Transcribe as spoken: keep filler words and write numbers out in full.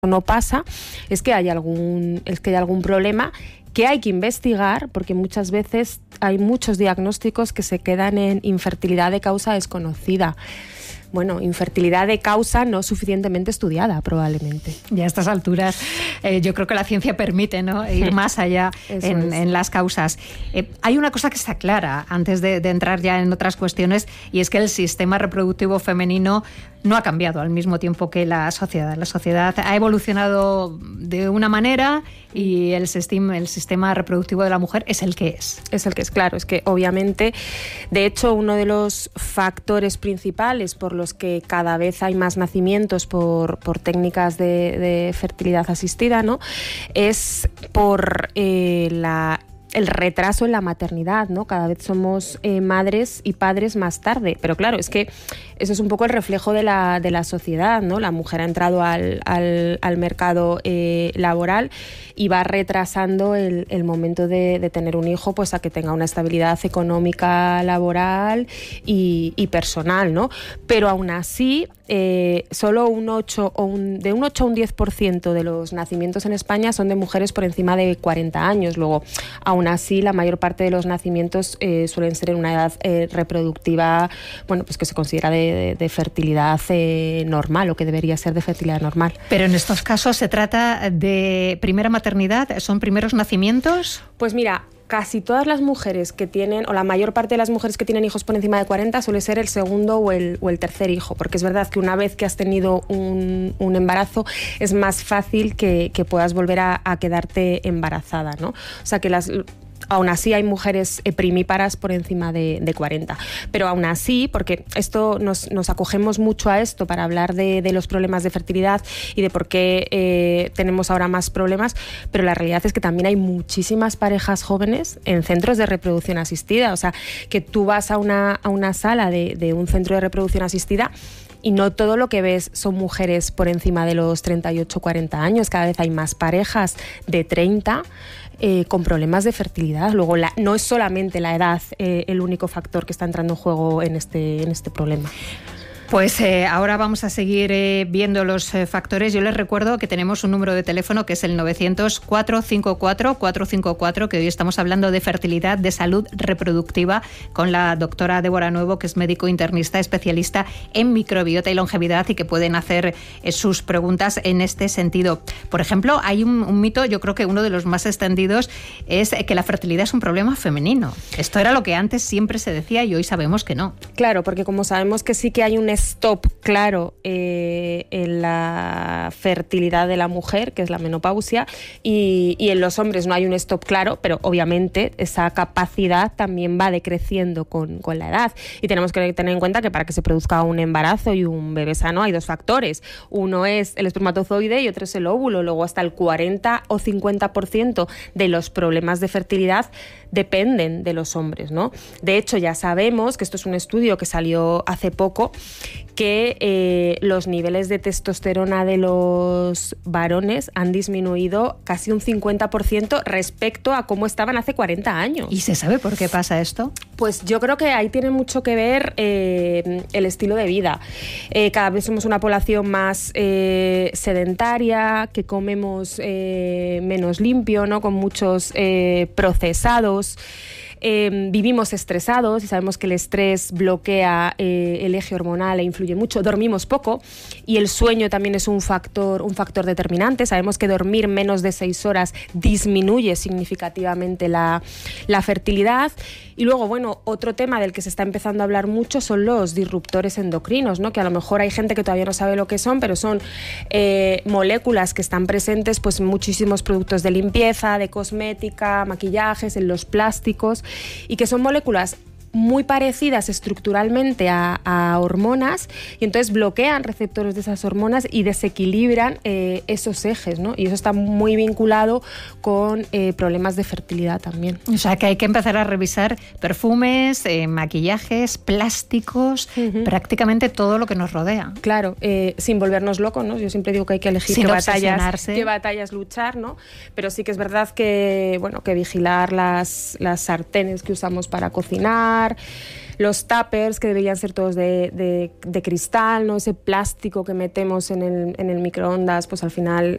no pasa, es que hay algún, es que hay algún problema que hay que investigar, porque muchas veces hay muchos diagnósticos que se quedan en infertilidad de causa desconocida. Bueno, infertilidad de causa no suficientemente estudiada, probablemente. Y a estas alturas eh, yo creo que la ciencia permite, ¿no?, ir más allá en, en las causas. Eh, hay una cosa que está clara, antes de, de entrar ya en otras cuestiones, y es que el sistema reproductivo femenino no ha cambiado al mismo tiempo que la sociedad. La sociedad ha evolucionado de una manera y el sistema, el sistema reproductivo de la mujer es el que es. Es el que es, claro. Es que obviamente, de hecho, uno de los factores principales por los que cada vez hay más nacimientos por, por técnicas de, de fertilidad asistida, ¿no?, es por eh, la... el retraso en la maternidad, ¿no? Cada vez somos eh, madres y padres más tarde, pero claro, es que eso es un poco el reflejo de la, de la sociedad, ¿no? La mujer ha entrado al, al, al mercado eh, laboral y va retrasando el, el momento de, de tener un hijo, pues a que tenga una estabilidad económica, laboral y, y personal, ¿no? Pero aún así, eh, solo un ocho o un, de un ocho a un diez por ciento de los nacimientos en España son de mujeres por encima de cuarenta años. Luego, aún así, la mayor parte de los nacimientos eh, suelen ser en una edad eh, reproductiva, bueno, pues que se considera de, de, de fertilidad eh, normal, o que debería ser de fertilidad normal. Pero en estos casos se trata de primera maternidad, ¿son primeros nacimientos? Pues mira, casi todas las mujeres que tienen, o la mayor parte de las mujeres que tienen hijos por encima de cuarenta, suele ser el segundo o el, o el tercer hijo, porque es verdad que una vez que has tenido un, un embarazo es más fácil que, que puedas volver a, a quedarte embarazada, ¿no? O sea que las... Aún así hay mujeres primíparas por encima de, de cuarenta, pero aún así, porque esto nos, nos acogemos mucho a esto para hablar de, de los problemas de fertilidad y de por qué eh, tenemos ahora más problemas, pero la realidad es que también hay muchísimas parejas jóvenes en centros de reproducción asistida. O sea, que tú vas a una, a una sala de, de un centro de reproducción asistida y no todo lo que ves son mujeres por encima de los treinta y ocho, cuarenta años. Cada vez hay más parejas de treinta eh, con problemas de fertilidad. Luego, la, no es solamente la edad eh, el único factor que está entrando en juego en este, en este problema. Pues eh, ahora vamos a seguir eh, viendo los eh, factores. Yo les recuerdo que tenemos un número de teléfono que es el novecientos, cuatrocientos cincuenta y cuatro, cuatrocientos cincuenta y cuatro, que hoy estamos hablando de fertilidad, de salud reproductiva, con la doctora Débora Nuevo, que es médico internista, especialista en microbiota y longevidad, y que pueden hacer eh, sus preguntas en este sentido. Por ejemplo, hay un, un mito, yo creo que uno de los más extendidos, es que la fertilidad es un problema femenino. Esto era lo que antes siempre se decía y hoy sabemos que no. Claro, porque como sabemos que sí que hay un stop claro eh, en la fertilidad de la mujer, que es la menopausia, y, y en los hombres no hay un stop claro, pero obviamente esa capacidad también va decreciendo con, con la edad. Y tenemos que tener en cuenta que para que se produzca un embarazo y un bebé sano hay dos factores. Uno es el espermatozoide y otro es el óvulo. Luego hasta el cuarenta o cincuenta por ciento de los problemas de fertilidad dependen de los hombres, ¿no? De hecho, ya sabemos que esto es un estudio que salió hace poco, que eh, los niveles de testosterona de los varones han disminuido casi un cincuenta por ciento respecto a cómo estaban hace cuarenta años. ¿Y se sabe por qué pasa esto? Pues yo creo que ahí tiene mucho que ver eh, el estilo de vida. Eh, cada vez somos una población más eh, sedentaria, que comemos eh, menos limpio, ¿no?, con muchos eh, procesados. Eh, vivimos estresados y sabemos que el estrés bloquea eh, el eje hormonal e influye mucho. Dormimos poco y el sueño también es un factor, un factor determinante. Sabemos que dormir menos de seis horas disminuye significativamente la, la fertilidad. Y luego, bueno, otro tema del que se está empezando a hablar mucho son los disruptores endocrinos, ¿no?, que a lo mejor hay gente que todavía no sabe lo que son, pero son eh, moléculas que están presentes pues, en muchísimos productos de limpieza, de cosmética, maquillajes, en los plásticos, y que son moléculas muy parecidas estructuralmente a, a hormonas, y entonces bloquean receptores de esas hormonas y desequilibran eh, esos ejes, ¿no? Y eso está muy vinculado con eh, problemas de fertilidad también. O sea que hay que empezar a revisar perfumes, eh, maquillajes, plásticos, uh-huh. prácticamente todo lo que nos rodea. Claro, eh, sin volvernos locos, ¿no? Yo siempre digo que hay que elegir qué batallas, qué batallas luchar, ¿no? Pero sí que es verdad que, bueno, que vigilar las, las sartenes que usamos para cocinar, los tuppers, que deberían ser todos de, de, de cristal, ¿no? Ese plástico que metemos en el, en el microondas, pues al final